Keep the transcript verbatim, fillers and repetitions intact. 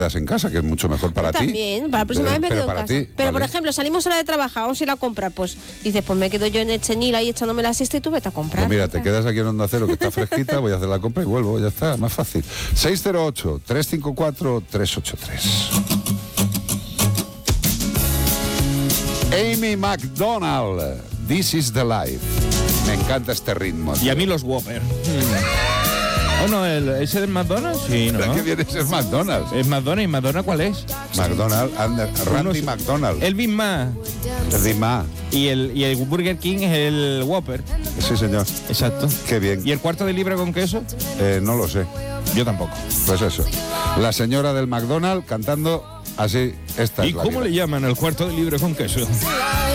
en casa, que es mucho mejor para Yo ti. También, para la próxima pero, vez me pero quedo en para casa. ti, pero, vale. por ejemplo, salimos a la de trabajar, vamos a ir a comprar, pues dices, pues me quedo yo en el chenil ahí echándome la siesta y tú vete a comprar. Pues mira, te quedas aquí en Onda Cero, que está fresquita, voy a hacer la compra y vuelvo, ya está, más fácil. seis cero ocho, tres cinco cuatro, tres ocho tres. Amy McDonald, This is the Life. Me encanta este ritmo. Y a mí los Whopper. ¿O no? El, ¿Ese es McDonald's? Sí, ¿no? ¿Para qué viene ese McDonald's? ¿Es McDonald's? ¿Y McDonald's cuál es? McDonald's, Ander, Randy Unos- McDonald. El Big Mac. El Big Mac. Y el, y el Burger King es el Whopper. Sí, señor. Exacto. Qué bien. ¿Y el cuarto de libra con queso? Eh, no lo sé. Yo tampoco. Pues eso. La señora del McDonald's cantando así esta ¿Y es la cómo vida. le llaman el cuarto de libra con queso?